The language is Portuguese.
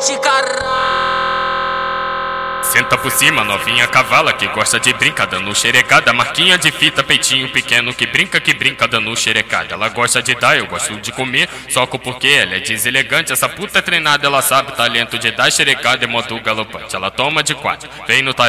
monte, caralho. Senta por cima, novinha cavala que gosta de brincar dando xerecada. Marquinha de fita, peitinho pequeno que brinca dando xerecada. Ela gosta de dar, eu gosto de comer, soco porque ela é deselegante. Essa puta é treinada, ela sabe o talento de dar xerecada em modo galopante. Ela toma de quatro, vem no talento.